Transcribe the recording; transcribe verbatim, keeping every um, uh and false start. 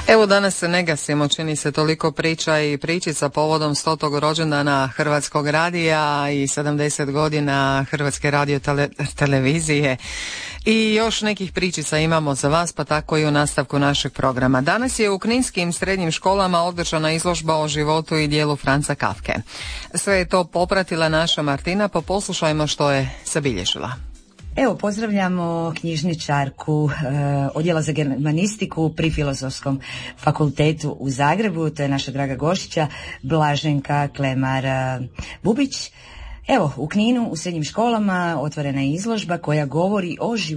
Evo danas se ne gasimo, čini se toliko priča i pričica povodom stotog rođendana Hrvatskog radija i sedamdeset godina Hrvatske radio tele, televizije i još nekih pričica imamo za vas, pa tako i u nastavku našeg programa. Danas je u kninskim srednjim školama održana izložba o životu i dijelu Franza Kafke. Sve je to popratila naša Martina, pa poslušajmo što je zabilježila. Evo, pozdravljamo knjižničarku e, odjela za germanistiku pri Filozofskom fakultetu u Zagrebu, to je naša draga gošća Blaženka Klemar-Bubić. Evo, u Kninu, u srednjim školama otvorena je izložba koja govori o životu